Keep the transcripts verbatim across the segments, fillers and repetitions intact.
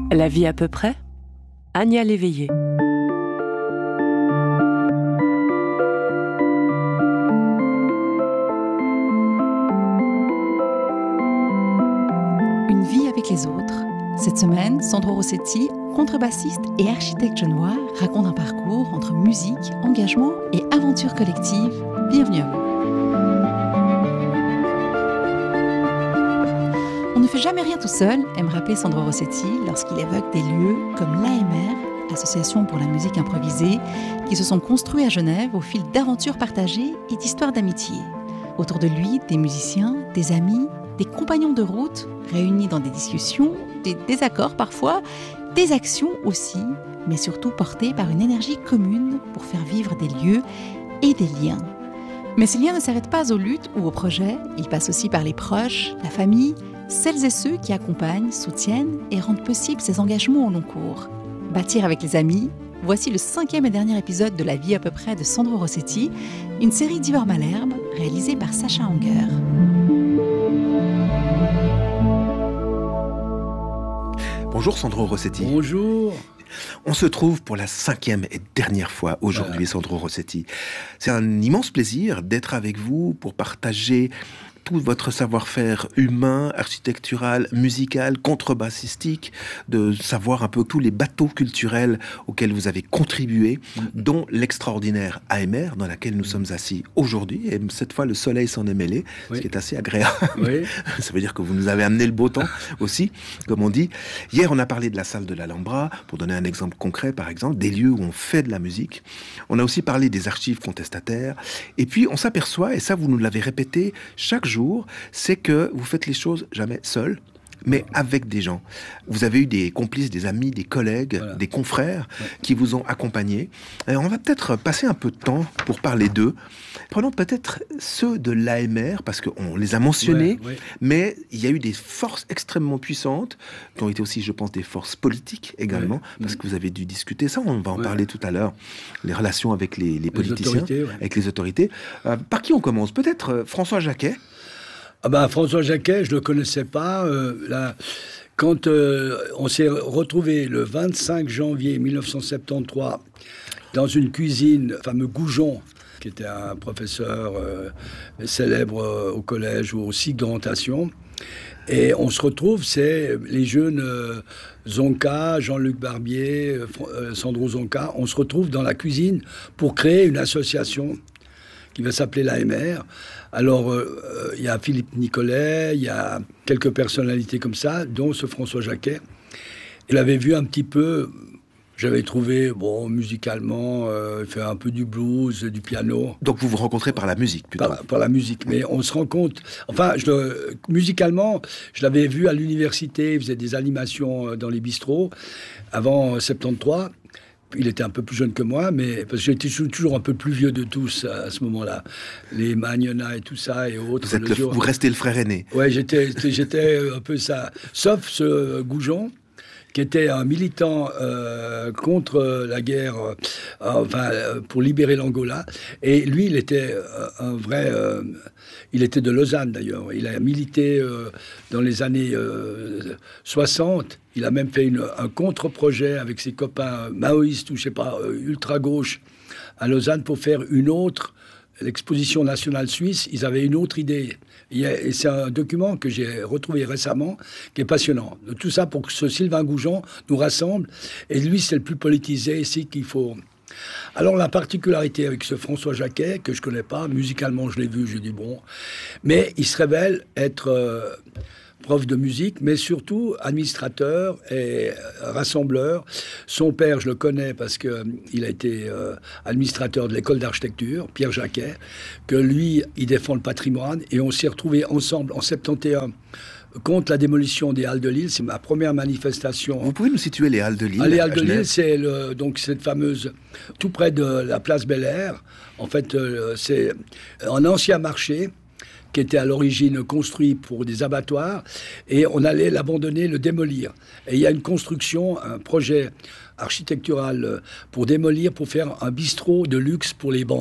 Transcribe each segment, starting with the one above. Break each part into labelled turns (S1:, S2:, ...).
S1: La vie à peu près, Anya Léveillé.
S2: Une vie avec les autres. Cette semaine, Sandro Rossetti, contrebassiste et architecte genevois, raconte un parcours entre musique, engagement et aventure collective. Bienvenue à vous. On ne fait jamais rien tout seul, aime rappeler Sandro Rossetti lorsqu'il évoque des lieux comme l'A M R, Association pour la musique improvisée, qui se sont construits à Genève au fil d'aventures partagées et d'histoires d'amitié. Autour de lui, des musiciens, des amis, des compagnons de route, réunis dans des discussions, des désaccords parfois, des actions aussi, mais surtout portés par une énergie commune pour faire vivre des lieux et des liens. Mais ces liens ne s'arrêtent pas aux luttes ou aux projets, ils passent aussi par les proches, la famille, celles et ceux qui accompagnent, soutiennent et rendent possible ces engagements au long cours. Bâtir avec les amis, voici le cinquième et dernier épisode de La vie à peu près de Sandro Rossetti, une série d'Ivor Malherbe réalisée par Sacha Anger.
S3: Bonjour Sandro Rossetti.
S4: Bonjour.
S3: On se trouve pour la cinquième et dernière fois aujourd'hui, voilà. Sandro Rossetti. C'est un immense plaisir d'être avec vous pour partager tout votre savoir-faire humain, architectural, musical, contrebassistique, de savoir un peu tous les bateaux culturels auxquels vous avez contribué, mmh. dont l'extraordinaire A M R dans laquelle nous mmh. sommes assis aujourd'hui. Et cette fois, le soleil s'en est mêlé, oui. ce qui est assez agréable. Oui. Ça veut dire que vous nous avez amené le beau temps aussi, comme on dit. Hier, on a parlé de la salle de l'Alhambra, pour donner un exemple concret, par exemple, des lieux où on fait de la musique. On a aussi parlé des archives contestataires. Et puis, on s'aperçoit, et ça, vous nous l'avez répété chaque jour, c'est que vous faites les choses jamais seul, mais avec des gens. Vous avez eu des complices, des amis, des collègues, voilà. des confrères ouais. qui vous ont accompagnés. Et on va peut-être passer un peu de temps pour parler d'eux. Prenons peut-être ceux de l'A M R, parce qu'on les a mentionnés, ouais, ouais. mais il y a eu des forces extrêmement puissantes, qui ont été aussi, je pense, des forces politiques également, ouais. parce que vous avez dû discuter ça, on va en ouais. parler tout à l'heure, les relations avec les, les politiciens, les ouais. avec les autorités. Euh, par qui on commence ? Peut-être euh, François Jacquet.
S4: Ah bah, François Jacquet, je ne le connaissais pas. Euh, là, quand euh, on s'est retrouvé le vingt-cinq janvier mille neuf cent soixante-treize dans une cuisine, le fameux Goujon, qui était un professeur euh, célèbre euh, au collège ou au cycle d'orientation, et on se retrouve, c'est les jeunes euh, Zonka, Jean-Luc Barbier, euh, Sandro Zonka, on se retrouve dans la cuisine pour créer une association qui va s'appeler l'A M R. Alors, il euh, y a Philippe Nicolet, il y a quelques personnalités comme ça, dont ce François Jacquet. Il avait vu un petit peu, j'avais trouvé, bon, musicalement, euh, il fait un peu du blues, du piano.
S3: Donc vous vous rencontrez par la musique, plutôt.
S4: Par, par la musique, mais on se rend compte... Enfin, je le, musicalement, je l'avais vu à l'université, il faisait des animations dans les bistrots, avant soixante-treize. Il était un peu plus jeune que moi, mais parce que j'étais toujours un peu plus vieux de tous à, à ce moment-là. Les Magnona et tout ça et autres.
S3: Vous, êtes le, le vous restez le frère aîné.
S4: Ouais, j'étais, j'étais un peu ça. Sauf ce Goujon, qui était un militant euh, contre la guerre, euh, enfin, pour libérer l'Angola. Et lui, il était euh, un vrai... Euh, il était de Lausanne, d'ailleurs. Il a milité euh, dans les années euh, soixante. Il a même fait une, un contre-projet avec ses copains maoïstes ou, je sais pas, euh, ultra-gauche à Lausanne pour faire une autre, l'exposition nationale suisse. Ils avaient une autre idée. Et c'est un document que j'ai retrouvé récemment, qui est passionnant. Tout ça pour que ce Sylvain Goujon nous rassemble. Et lui, c'est le plus politisé ici qu'il faut... Alors, la particularité avec ce François Jacquet, que je ne connais pas, musicalement, je l'ai vu, je dis bon, mais il se révèle être euh, prof de musique, mais surtout administrateur et rassembleur. Son père, je le connais parce qu'il euh, a été euh, administrateur de l'école d'architecture, Pierre Jacquet, que lui, il défend le patrimoine, et on s'est retrouvés ensemble en soixante et onze contre la démolition des Halles de Lille. C'est ma première manifestation.
S3: Vous pouvez nous situer les Halles de Lille?
S4: Ah, les Halles de Lille, c'est le, donc cette fameuse, tout près de la place Bel-Air. En fait, euh, c'est un ancien marché qui était à l'origine construit pour des abattoirs, et on allait l'abandonner, le démolir. Et il y a une construction, un projet architectural pour démolir, pour faire un bistrot de luxe pour les banques.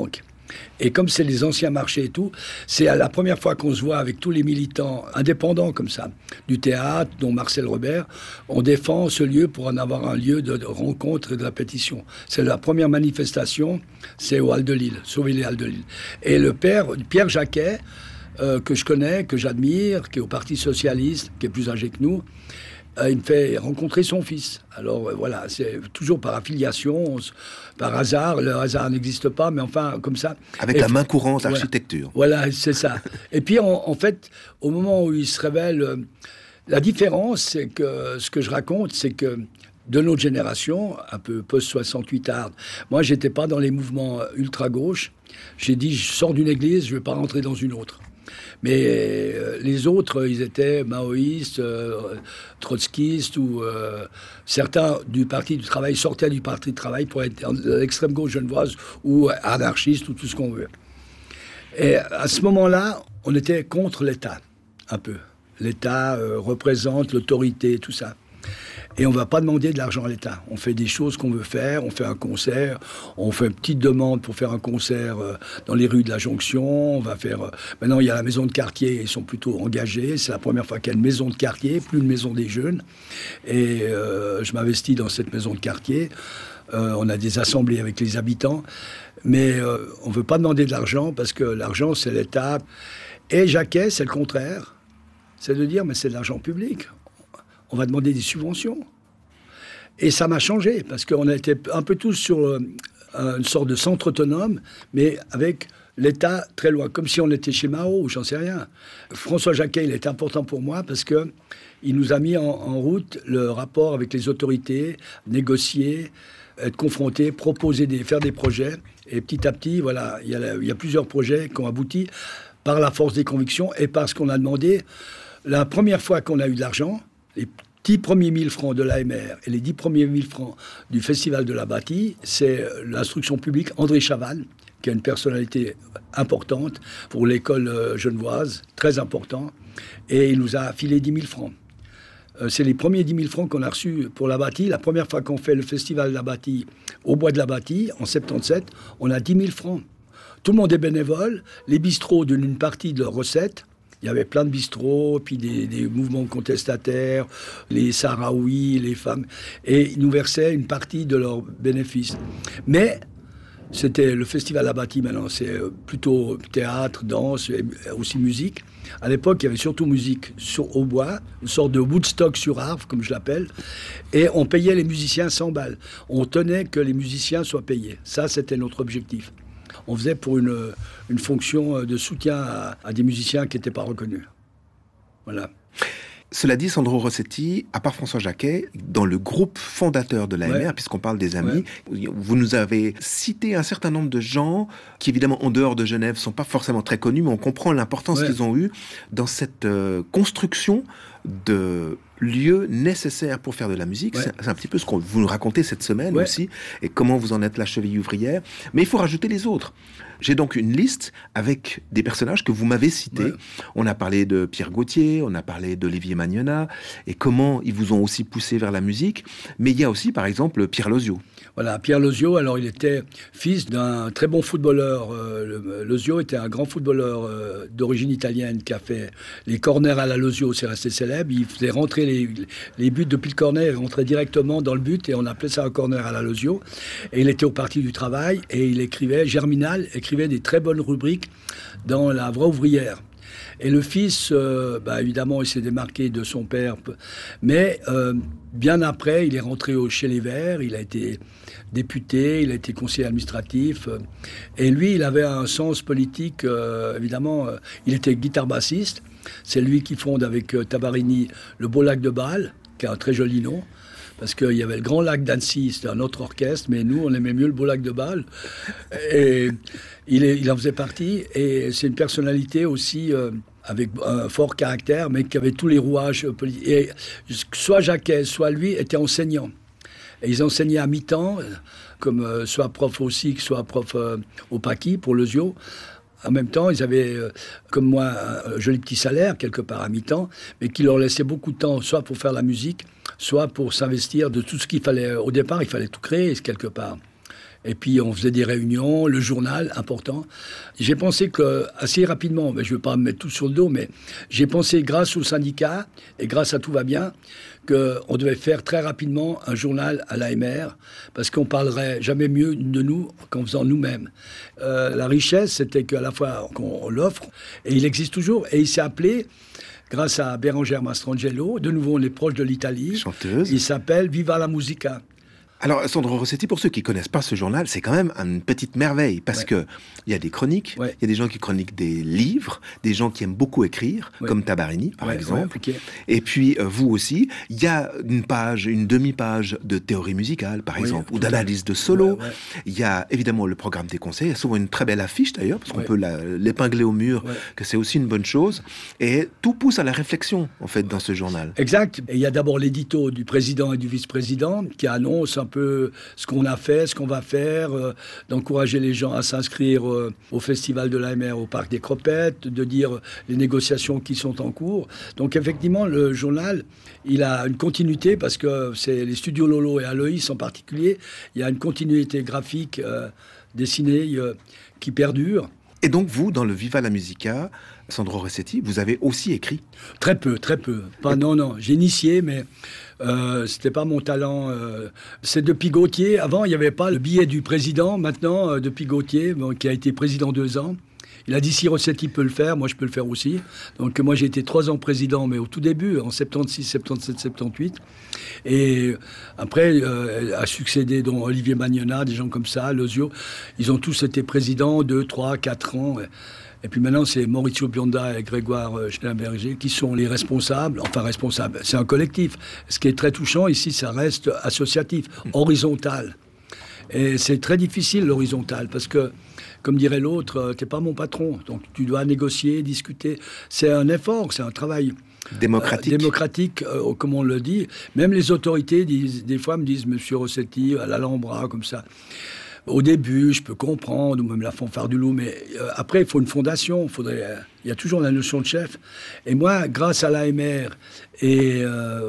S4: Et comme c'est les anciens marchés et tout, c'est la première fois qu'on se voit avec tous les militants indépendants comme ça, du théâtre, dont Marcel Robert. On défend ce lieu pour en avoir un lieu de rencontre et de répétition. C'est la première manifestation, c'est au Halles de Lille, sauver les Halles de Lille. Et le père, Pierre Jacquet, euh, que je connais, que j'admire, qui est au Parti Socialiste, qui est plus âgé que nous, euh, il me fait rencontrer son fils. Alors euh, voilà, c'est toujours par affiliation, se, par hasard. Le hasard n'existe pas, mais enfin, comme ça.
S3: Avec
S4: et
S3: la main courante,
S4: voilà,
S3: architecture.
S4: Voilà, c'est ça. Et puis, en, en fait, au moment où il se révèle, euh, la différence, c'est que ce que je raconte, c'est que de notre génération, un peu post-soixante-huit hard, moi, j'étais pas dans les mouvements ultra-gauche. J'ai dit, je sors d'une église, je vais pas rentrer dans une autre. Mais euh, les autres, ils étaient maoïstes, euh, trotskistes, ou euh, certains du Parti du Travail sortaient du Parti du Travail pour être à l'extrême gauche genevoise, ou anarchistes, ou tout ce qu'on veut. Et à ce moment-là, on était contre l'État, un peu. L'État euh, représente l'autorité, tout ça. Et on ne va pas demander de l'argent à l'État. On fait des choses qu'on veut faire, on fait un concert, on fait une petite demande pour faire un concert euh, dans les rues de la Jonction, on va faire... Euh, maintenant, il y a la maison de quartier, ils sont plutôt engagés, c'est la première fois qu'il y a une maison de quartier, plus une maison des jeunes. Et euh, je m'investis dans cette maison de quartier. Euh, on a des assemblées avec les habitants, mais euh, on ne veut pas demander de l'argent parce que l'argent, c'est l'État. Et Jacquet, c'est le contraire. C'est de dire, mais c'est de l'argent public. On va demander des subventions. Et ça m'a changé, parce qu'on était un peu tous sur euh, une sorte de centre autonome, mais avec l'État très loin, comme si on était chez Mao, ou j'en sais rien. François Jacquet, il est important pour moi, parce que il nous a mis en, en route le rapport avec les autorités, négocier, être confronté, proposer, des, faire des projets. Et petit à petit, voilà, il y a, il y a plusieurs projets qui ont abouti par la force des convictions et parce qu'on a demandé. La première fois qu'on a eu de l'argent, les dix premiers mille francs de l'A M R et les dix premiers mille francs du Festival de la Bâtie, c'est l'instruction publique André Chaval, qui a une personnalité importante pour l'école genevoise, très important, et il nous a filé dix mille francs. Euh, c'est les premiers dix mille francs qu'on a reçus pour la Bâtie. La première fois qu'on fait le Festival de la Bâtie au Bois de la Bâtie, en soixante-dix-sept, on a dix mille francs. Tout le monde est bénévole, les bistrots donnent une partie de leurs recettes. Il y avait plein de bistrots, puis des, des mouvements contestataires, les Sahraouis, les femmes. Et ils nous versaient une partie de leurs bénéfices. Mais c'était le Festival à la Bâtie, maintenant. C'est plutôt théâtre, danse, et aussi musique. À l'époque, il y avait surtout musique sur, au bois, une sorte de Woodstock sur arbre, comme je l'appelle. Et on payait les musiciens cent balles. On tenait que les musiciens soient payés. Ça, c'était notre objectif. On faisait pour une, une fonction de soutien à, à des musiciens qui n'étaient pas reconnus. Voilà.
S3: Cela dit, Sandro Rossetti, à part François Jacquet, dans le groupe fondateur de l'A M R, ouais. puisqu'on parle des amis, ouais. vous nous avez cité un certain nombre de gens qui, évidemment, en dehors de Genève, ne sont pas forcément très connus, mais on comprend l'importance ouais. qu'ils ont eue dans cette euh, construction de lieux nécessaires pour faire de la musique. Ouais. C'est, c'est un petit peu ce que vous nous racontez cette semaine ouais. aussi, et comment vous en êtes la cheville ouvrière. Mais il faut rajouter les autres. J'ai donc une liste avec des personnages que vous m'avez cités. Ouais. On a parlé de Pierre Gauthier, on a parlé d'Olivier Magnona, et comment ils vous ont aussi poussé vers la musique. Mais il y a aussi, par exemple, Pierre Lozio.
S4: Voilà, Pierre Lozio, alors il était fils d'un très bon footballeur. Euh, Lozio était un grand footballeur euh, d'origine italienne qui a fait les corners à la Lozio, c'est resté célèbre. Il faisait rentrer les, les buts depuis le corner, il rentrait directement dans le but et on appelait ça un corner à la Lozio. Et il était au Parti du Travail et il écrivait, Germinal écrivait des très bonnes rubriques dans La Voix ouvrière. Et le fils, euh, bah évidemment, il s'est démarqué de son père. Mais euh, bien après, il est rentré au, chez les Verts, il a été député, il a été conseiller administratif. Euh, et lui, il avait un sens politique, euh, évidemment. Euh, il était guitare-bassiste. C'est lui qui fonde avec euh, Tabarini le Beau Lac de Bâle, qui a un très joli nom. Parce qu'il y avait le Grand Lac d'Annecy, c'était un autre orchestre, mais nous, on aimait mieux le Beau Lac de Bâle. Et il, est, il en faisait partie. Et c'est une personnalité aussi euh, avec un fort caractère, mais qui avait tous les rouages politiques. Et soit Jacquet, soit lui, étaient enseignants. Et ils enseignaient à mi-temps, comme euh, soit prof au S I C, soit prof euh, au P A C I, pour Lozio. En même temps, ils avaient, euh, comme moi, un joli petit salaire, quelque part à mi-temps, mais qui leur laissait beaucoup de temps, soit pour faire la musique, soit pour s'investir de tout ce qu'il fallait. Au départ, il fallait tout créer, quelque part. Et puis on faisait des réunions, le journal, important. J'ai pensé que assez rapidement, mais je ne veux pas me mettre tout sur le dos, mais j'ai pensé grâce au syndicat et grâce à Tout va bien, qu'on devait faire très rapidement un journal à l'A M R, parce qu'on parlerait jamais mieux de nous qu'en faisant nous-mêmes. Euh, la richesse, c'était qu'à la fois qu'on l'offre, et il existe toujours, et il s'est appelé, grâce à Bérangère Mastrangelo, de nouveau on est proche de l'Italie,
S3: chanteuse.
S4: Il s'appelle Viva la Musica.
S3: Alors, Sandro Rossetti, pour ceux qui ne connaissent pas ce journal, c'est quand même une petite merveille, parce
S4: ouais.
S3: que il y a des chroniques, il
S4: ouais.
S3: y a des gens qui chroniquent des livres, des gens qui aiment beaucoup écrire, ouais. comme Tabarini, par
S4: ouais,
S3: exemple.
S4: Ouais, okay.
S3: Et puis, euh, vous aussi, il y a une page, une demi-page de théorie musicale, par oui, exemple, ou d'analyse de solo. Ouais, ouais. Il y a évidemment le programme des conseils, il y a souvent une très belle affiche, d'ailleurs, parce qu'on ouais. peut la, l'épingler au mur, ouais. que c'est aussi une bonne chose. Et tout pousse à la réflexion, en fait, dans ce journal.
S4: Exact. Et il y a d'abord l'édito du président et du vice-président, qui annonce un peu ce qu'on a fait, ce qu'on va faire, euh, d'encourager les gens à s'inscrire euh, au festival de l'A M R au Parc des Cropettes, de dire les négociations qui sont en cours. Donc effectivement, le journal, il a une continuité parce que c'est les studios Lolo et Aloïs en particulier, il y a une continuité graphique euh, dessinée euh, qui perdure.
S3: Et donc vous, dans le Viva la Musica, Sandro Rossetti, vous avez aussi écrit?
S4: Très peu, très peu. Pas, non, non, j'ai initié, mais euh, c'était pas mon talent. Euh, c'est depuis Gauthier. Avant, il n'y avait pas le billet du président. Maintenant, euh, depuis Gauthier, bon, qui a été président deux ans, il a dit si Rossetti peut le faire, moi je peux le faire aussi. Donc moi j'ai été trois ans président, mais au tout début, en soixante-seize, soixante-dix-sept, soixante-dix-huit. Et après euh, a succédé donc Olivier Magnona, des gens comme ça, Lozio. Ils ont tous été présidents deux, trois, quatre ans. Et puis maintenant, c'est Maurizio Bionda et Grégoire Schnellenberger qui sont les responsables. Enfin, responsables, c'est un collectif. Ce qui est très touchant ici, ça reste associatif, horizontal. Et c'est très difficile, l'horizontal, parce que, comme dirait l'autre, t'es pas mon patron. Donc, tu dois négocier, discuter. C'est un effort, c'est un travail
S3: démocratique,
S4: euh, démocratique euh, comme on le dit. Même les autorités, disent, des fois, me disent, Monsieur Rossetti, à l'Alhambra, comme ça. Au début, je peux comprendre, ou même la fanfare du loup, mais euh, après, il faut une fondation. Faudrait, euh, il y a toujours la notion de chef. Et moi, grâce à l'A M R et euh,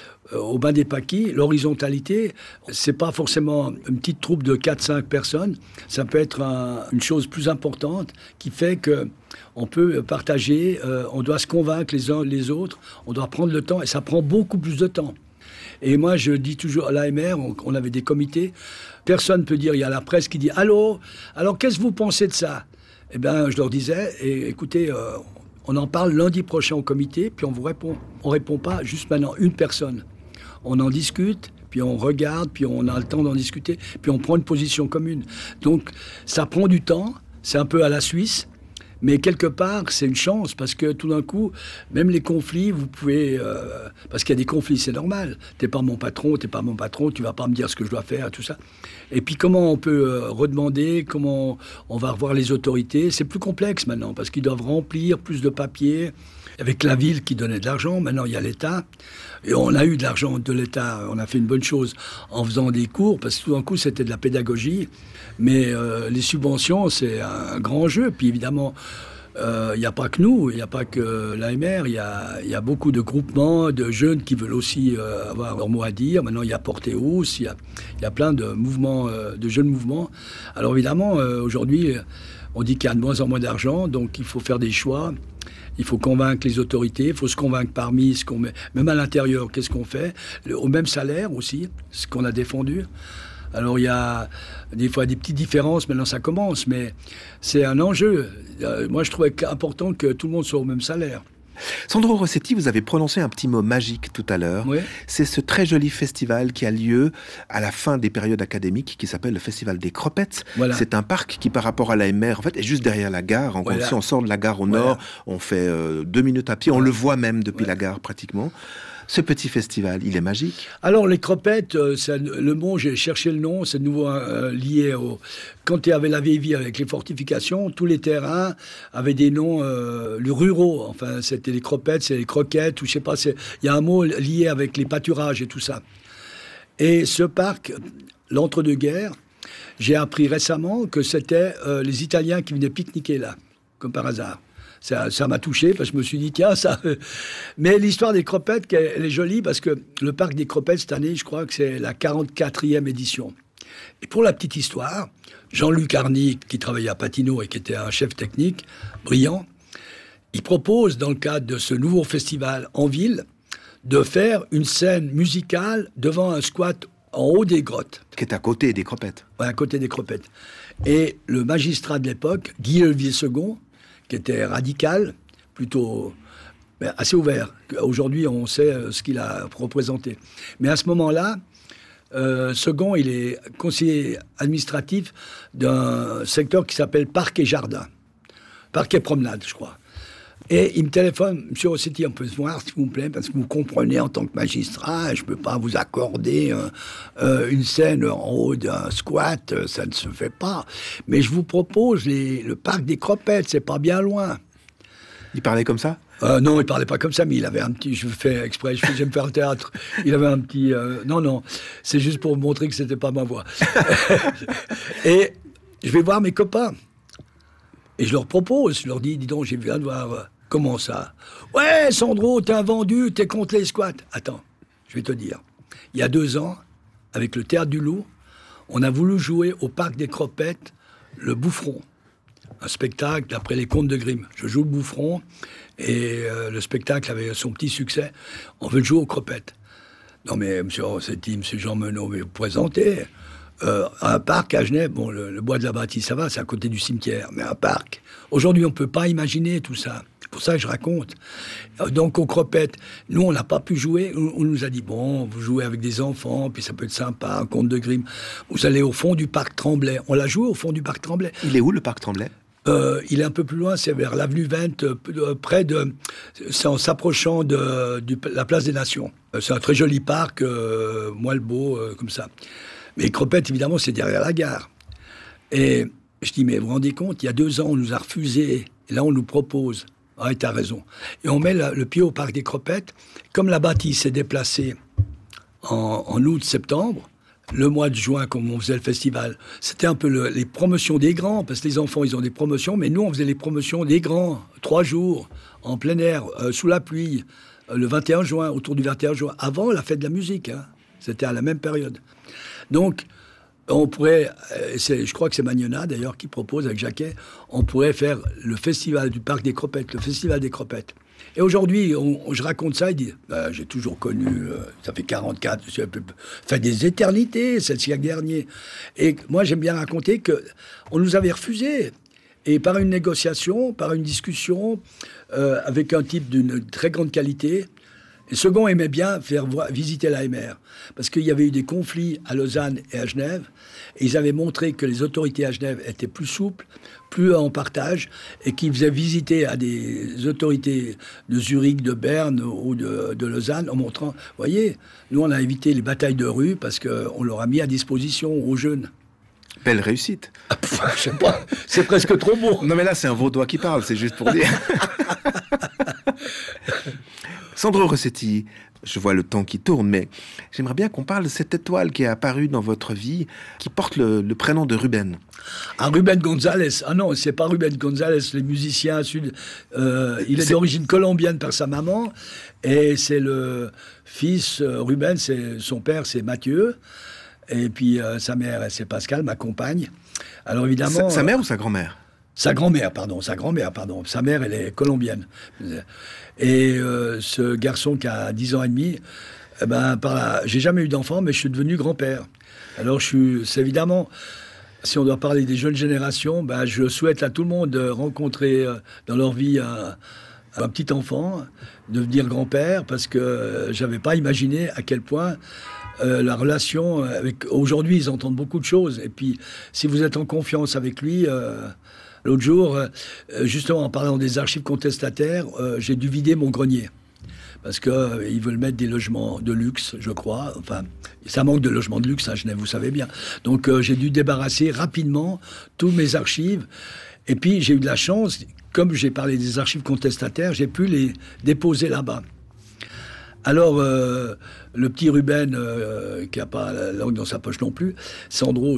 S4: au Bain des Paquis, l'horizontalité, c'est pas forcément une petite troupe de quatre cinq personnes. Ça peut être un, une chose plus importante qui fait que on peut partager, euh, on doit se convaincre les uns les autres, on doit prendre le temps, et ça prend beaucoup plus de temps. Et moi, je dis toujours à l'A M R, on, on avait des comités, personne ne peut dire, il y a la presse qui dit « Allô, alors qu'est-ce que vous pensez de ça ?» Eh bien, je leur disais, et, écoutez, euh, on en parle lundi prochain au comité, puis on vous répond. On ne répond pas juste maintenant une personne. On en discute, puis on regarde, puis on a le temps d'en discuter, puis on prend une position commune. Donc, ça prend du temps, c'est un peu à la Suisse, mais quelque part, c'est une chance, parce que tout d'un coup, même les conflits, vous pouvez... Euh, parce qu'il y a des conflits, c'est normal. T'es pas mon patron, t'es pas mon patron, tu vas pas me dire ce que je dois faire, tout ça. Et puis comment on peut euh, redemander, comment on va revoir les autorités, c'est plus complexe maintenant, parce qu'ils doivent remplir plus de papiers. Avec la ville qui donnait de l'argent, maintenant il y a l'État. Et on a eu de l'argent de l'État, on a fait une bonne chose en faisant des cours, parce que tout d'un coup c'était de la pédagogie. Mais euh, les subventions, c'est un grand jeu. Puis évidemment, il euh, n'y a pas que nous, il n'y a pas que l'A M R, il y a, y a beaucoup de groupements, de jeunes qui veulent aussi euh, avoir leur mot à dire. Maintenant, il y a Porteus, il y a, y a plein de mouvements, euh, de jeunes mouvements. Alors évidemment, euh, aujourd'hui, on dit qu'il y a de moins en moins d'argent, donc il faut faire des choix. Il faut convaincre les autorités, il faut se convaincre parmi ce qu'on met, même à l'intérieur, qu'est-ce qu'on fait, le, au même salaire aussi, ce qu'on a défendu. Alors il y a des fois des petites différences, maintenant ça commence, mais c'est un enjeu. Euh, moi je trouvais important que tout le monde soit au même salaire.
S3: Sandro Rossetti, vous avez prononcé un petit mot magique tout à l'heure.
S4: Oui.
S3: C'est ce très joli festival qui a lieu à la fin des périodes académiques, qui s'appelle le Festival des Cropettes. Voilà. C'est un parc qui, par rapport à l'A M R, en fait, est juste derrière la gare. En voilà. Si on sort de la gare au voilà. nord, on fait euh, deux minutes à pied. On ouais. le voit même depuis ouais. la gare, pratiquement. Ce petit festival, il est magique.
S4: Alors, les Cropettes, euh, c'est le mot, j'ai cherché le nom, c'est de nouveau euh, lié au... Quand il y avait la vieille vie avec les fortifications, tous les terrains avaient des noms euh, les ruraux. Enfin, c'était les Cropettes, c'est les croquettes, ou je sais pas, il y a un mot lié avec les pâturages et tout ça. Et ce parc, l'entre-deux-guerres, j'ai appris récemment que c'était euh, les Italiens qui venaient pique-niquer là, comme par hasard. Ça, ça m'a touché, parce que je me suis dit, tiens, ça... Mais l'histoire des Cropettes, elle est jolie, parce que le parc des Cropettes, cette année, je crois que c'est la quarante-quatrième édition. Et pour la petite histoire, Jean-Luc Arny, qui travaillait à Patinot et qui était un chef technique brillant, il propose, dans le cadre de ce nouveau festival en ville, de faire une scène musicale devant un squat en haut des grottes.
S3: Qui est à côté des Cropettes.
S4: Ouais, à côté des Cropettes. Et le magistrat de l'époque, Guy Olivier Second, qui était radical, plutôt mais assez ouvert. Aujourd'hui, on sait ce qu'il a représenté. Mais à ce moment-là, euh, Second, il est conseiller administratif d'un secteur qui s'appelle Parc et Jardin. Parc et Promenade, je crois. Et il me téléphone, Monsieur Rossetti, on peut se voir, s'il vous plaît, parce que vous comprenez, en tant que magistrat, je ne peux pas vous accorder euh, euh, une scène en haut d'un squat, ça ne se fait pas. Mais je vous propose les, le parc des Cropettes, c'est pas bien loin.
S3: Il parlait comme ça?
S4: euh, Non, il parlait pas comme ça, mais il avait un petit... Je fais exprès, je j'aime faire le théâtre. Il avait un petit... Euh, non, non, c'est juste pour montrer que c'était pas ma voix. Et je vais voir mes copains. Et je leur propose, je leur dis, dis donc, j'ai viens de voir... Euh, comment ça? Ouais, Sandro, t'es un vendu, t'es contre les squats. Attends, je vais te dire. Il y a deux ans, avec le Théâtre du Loup, on a voulu jouer au Parc des Cropettes le Bouffron. Un spectacle d'après les contes de Grimm. Je joue le Bouffron et euh, le spectacle avait son petit succès. On veut le jouer aux Cropettes. Non mais, monsieur Rossetti, monsieur Jean Menot, mais vous présentez euh, un parc à Genève, bon, le, le bois de la Bâtisse, ça va, c'est à côté du cimetière, mais un parc. Aujourd'hui, on ne peut pas imaginer tout ça. C'est pour ça que je raconte. Donc, aux Cropettes, nous, on n'a pas pu jouer. On, on nous a dit, bon, vous jouez avec des enfants, puis ça peut être sympa, un conte de Grimm. Vous allez au fond du parc Tremblay. On l'a joué au fond du parc Tremblay.
S3: Il est où, le parc Tremblay?
S4: Euh, il est un peu plus loin, c'est vers l'avenue vingt, euh, près de... C'est en s'approchant de, de la place des Nations. Euh, c'est un très joli parc, euh, moelle-beau, euh, comme ça. Mais Cropettes, évidemment, c'est derrière la gare. Et je dis, mais vous vous rendez compte, il y a deux ans, on nous a refusé. Et là, on nous propose. Ah, t'as raison. Et on met la, le pied au parc des Cropettes. Comme la bâtisse s'est déplacée en, en août-septembre, le mois de juin, comme on faisait le festival, c'était un peu le, les promotions des grands, parce que les enfants, ils ont des promotions, mais nous, on faisait les promotions des grands, trois jours, en plein air, euh, sous la pluie, euh, le vingt et un juin, autour du vingt et un juin, avant la fête de la musique. Hein. C'était à la même période. Donc, on pourrait, euh, c'est, je crois que c'est Magnona, d'ailleurs, qui propose, avec Jacquet, on pourrait faire le festival du Parc des Cropettes, le festival des Cropettes. Et aujourd'hui, on, je raconte ça, il dit bah, « J'ai toujours connu, euh, ça fait quarante-quatre, ça fait des éternités, c'est le siècle dernier. » Et moi, j'aime bien raconter qu'on nous avait refusé. Et par une négociation, par une discussion, euh, avec un type d'une très grande qualité, et Second aimait bien faire voir, visiter l'A M R, parce qu'il y avait eu des conflits à Lausanne et à Genève, et ils avaient montré que les autorités à Genève étaient plus souples, plus en partage, et qu'ils faisaient visiter à des autorités de Zurich, de Berne ou de, de Lausanne, en montrant, vous voyez, nous on a évité les batailles de rue, parce qu'on leur a mis à disposition aux jeunes.
S3: Belle réussite.
S4: Ah, pff, je sais pas, c'est presque trop beau.
S3: Non mais là, c'est un vaudois qui parle, c'est juste pour dire... Sandro Rossetti, je vois le temps qui tourne, mais j'aimerais bien qu'on parle de cette étoile qui est apparue dans votre vie, qui porte le, le prénom de Ruben.
S4: Ah, Ruben González. Ah non, c'est pas Ruben González, les musiciens sud. Euh, il est, est d'origine colombienne par sa maman, et c'est le fils, euh, Ruben, c'est, son père, c'est Mathieu, et puis euh, sa mère, c'est Pascal, ma compagne. Alors évidemment...
S3: Sa, sa mère
S4: euh,
S3: ou sa grand-mère?
S4: Sa grand-mère, pardon, sa grand-mère, pardon. Sa mère, elle est colombienne. Et euh, ce garçon qui a dix ans et demi, eh ben, par la... j'ai jamais eu d'enfant, mais je suis devenu grand-père. Alors, je suis, c'est évidemment, si on doit parler des jeunes générations, ben, je souhaite à tout le monde de rencontrer euh, dans leur vie un, un petit enfant, devenir grand-père, parce que euh, j'avais pas imaginé à quel point euh, la relation avec... Aujourd'hui, ils entendent beaucoup de choses. Et puis, si vous êtes en confiance avec lui... Euh, L'autre jour, euh, justement, en parlant des archives contestataires, euh, j'ai dû vider mon grenier. Parce qu'ils euh, veulent mettre des logements de luxe, je crois. Enfin, ça manque de logements de luxe à Genève, vous savez bien. Donc, euh, j'ai dû débarrasser rapidement tous mes archives. Et puis, j'ai eu de la chance, comme j'ai parlé des archives contestataires, j'ai pu les déposer là-bas. Alors, euh, le petit Ruben, euh, qui n'a pas la langue dans sa poche non plus, Sandro...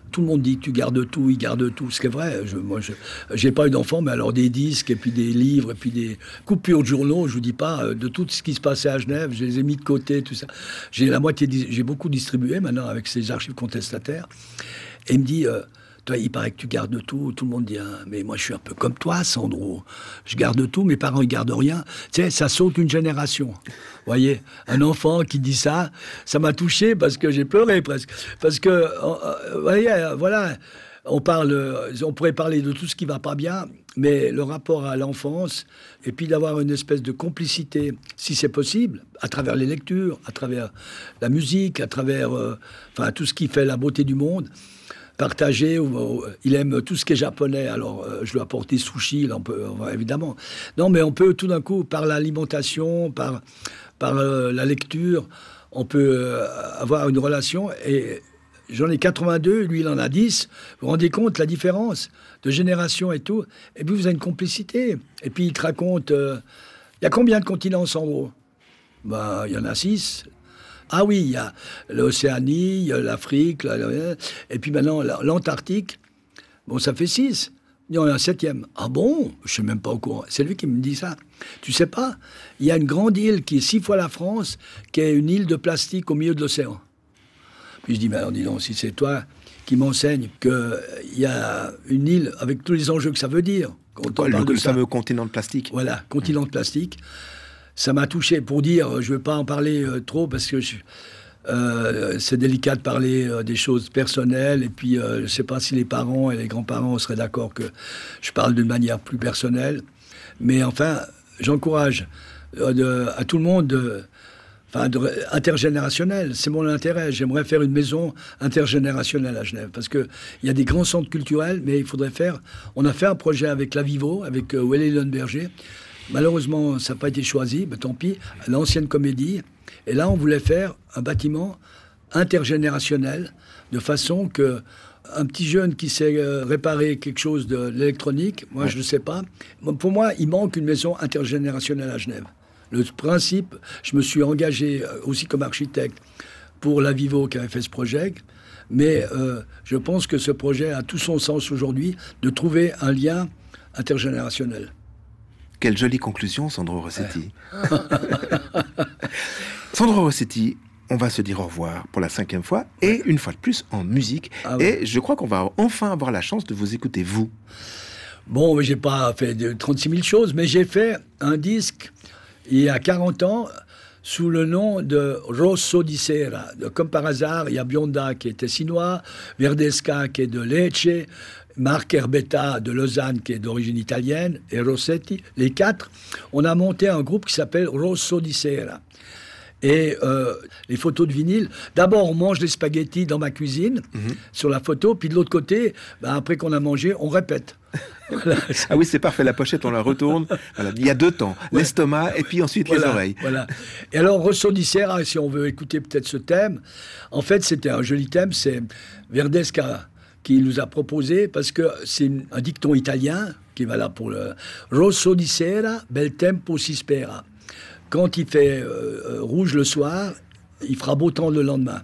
S4: Tout le monde dit, tu gardes tout, il garde tout. Ce qui est vrai. Je, moi, je j'ai pas eu d'enfant, mais alors des disques, et puis des livres, et puis des coupures de journaux, je vous dis pas, de tout ce qui se passait à Genève, je les ai mis de côté, tout ça. J'ai la moitié, j'ai beaucoup distribué maintenant avec ces archives contestataires. Et il me dit... Euh, Toi, il paraît que tu gardes tout. Tout le monde dit, hein, mais moi, je suis un peu comme toi, Sandro. Je garde tout. Mes parents, ils gardent rien. Tu sais, ça saute une génération. Vous voyez, un enfant qui dit ça, ça m'a touché parce que j'ai pleuré presque. Parce que, euh, vous voyez, euh, voilà, on parle, on pourrait parler de tout ce qui va pas bien, mais le rapport à l'enfance, et puis d'avoir une espèce de complicité, si c'est possible, à travers les lectures, à travers la musique, à travers, euh, enfin, tout ce qui fait la beauté du monde. Partager, il aime tout ce qui est japonais, alors euh, je lui apporte des sushis, là, on peut, on va, évidemment. Non, mais on peut tout d'un coup, par l'alimentation, par, par euh, la lecture, on peut euh, avoir une relation. Et j'en ai quatre-vingt-deux, lui il en a dix. Vous vous rendez compte la différence de génération et tout. Et puis vous avez une complicité. Et puis il te raconte, il euh, y a combien de continents en gros? Ben, il y en a six. Ah oui, il y a l'Océanie, il y a l'Afrique, la, la, et puis maintenant l'Antarctique. Bon, ça fait six. Il y en a un septième. Ah bon? Je ne suis même pas au courant. C'est lui qui me dit ça. Tu sais pas? Il y a une grande île qui est six fois la France, qui est une île de plastique au milieu de l'océan. Puis je dis, mais alors dis donc, si c'est toi qui m'enseigne qu'il y a une île avec tous les enjeux que ça veut dire.
S3: Quand on parle de le fameux continent de plastique.
S4: Voilà, continent de plastique. Ça m'a touché. Pour dire, je ne vais pas en parler euh, trop parce que je, euh, c'est délicat de parler euh, des choses personnelles. Et puis, euh, je ne sais pas si les parents et les grands-parents seraient d'accord que je parle d'une manière plus personnelle. Mais enfin, j'encourage euh, de, à tout le monde, de, enfin, de, intergénérationnel. C'est mon intérêt. J'aimerais faire une maison intergénérationnelle à Genève parce qu'il y a des grands centres culturels, mais il faudrait faire... On a fait un projet avec la Vivo, avec euh, Welle Lundberger. Malheureusement, ça n'a pas été choisi, mais tant pis, l'ancienne comédie. Et là, on voulait faire un bâtiment intergénérationnel, de façon que un petit jeune qui sait réparer quelque chose de l'électronique, moi, ouais. je ne sais pas. Pour moi, il manque une maison intergénérationnelle à Genève. Le principe, je me suis engagé aussi comme architecte pour la Vivo qui avait fait ce projet, mais euh, je pense que ce projet a tout son sens aujourd'hui de trouver un lien intergénérationnel.
S3: Quelle jolie conclusion, Sandro Rossetti. Ouais. Sandro Rossetti, on va se dire au revoir pour la cinquième fois, et une fois de plus en musique. Ah ouais. Et je crois qu'on va enfin avoir la chance de vous écouter, vous.
S4: Bon, j'ai pas fait de trente-six mille choses, mais j'ai fait un disque il y a quarante ans sous le nom de Rosso di Sera. Comme par hasard, il y a Bionda qui était chinois, Verdesca qui est de Lecce, Marc Herbetta de Lausanne, qui est d'origine italienne, et Rossetti, les quatre, on a monté un groupe qui s'appelle Rosso di Sera. Et euh, les photos de vinyle, d'abord on mange des spaghettis dans ma cuisine, mm-hmm. sur la photo, puis de l'autre côté, ben, après qu'on a mangé, on répète.
S3: Voilà. Ah oui, c'est parfait, la pochette, on la retourne. Voilà. Il y a deux temps, ouais. l'estomac et puis ensuite
S4: voilà,
S3: les oreilles.
S4: Voilà. Et alors, Rosso di Sera, si on veut écouter peut-être ce thème, en fait, c'était un joli thème, c'est Verdesca qui nous a proposé, parce que c'est un dicton italien qui va là pour le Rosso di Sera, bel tempo si spera. Quand il fait euh, rouge le soir, il fera beau temps le lendemain.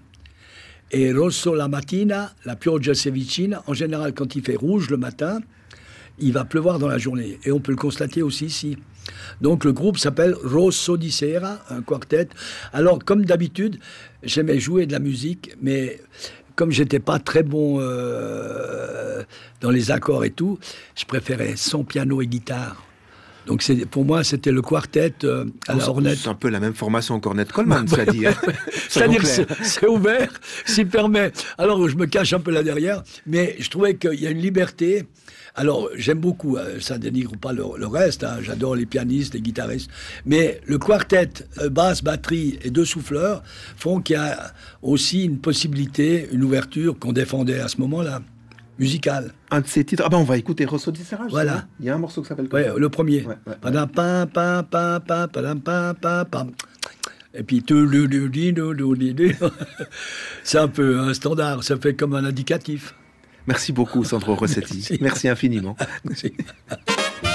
S4: Et rosso la mattina, la pioggia si vicina. En général, quand il fait rouge le matin, il va pleuvoir dans la journée. Et on peut le constater aussi ici. Donc le groupe s'appelle Rosso di Sera, un quartet. Alors, comme d'habitude, j'aimais jouer de la musique, mais comme j'étais pas très bon euh, dans les accords et tout, je préférais son piano et guitare. Donc c'est, pour moi, c'était le quartet euh, à la Ornette.
S3: C'est un peu la même formation Cornette Coleman,
S4: ouais,
S3: c'est-à-dire.
S4: Ouais, ouais. C'est-à-dire que c'est, c'est ouvert, s'il permet. Alors, je me cache un peu là derrière, mais je trouvais qu'il y a une liberté. Alors, j'aime beaucoup, euh, ça dénigre pas le, le reste, hein, j'adore les pianistes, les guitaristes, mais le quartet, euh, basse, batterie et deux souffleurs font qu'il y a aussi une possibilité, une ouverture qu'on défendait à ce moment-là. Musical.
S3: Un de ces titres. Ah ben on va écouter Rosso di Sera.
S4: Voilà.
S3: Il y a un morceau qui s'appelle
S4: quoi? Ouais, le premier.
S3: Ouais, ouais,
S4: ouais. Pam, pam, pam, pam, pam, pam, pam, pam. Et puis c'est un peu un standard. Ça fait comme un indicatif.
S3: Merci beaucoup, Sandro Rossetti. Merci, Merci infiniment.
S4: Merci.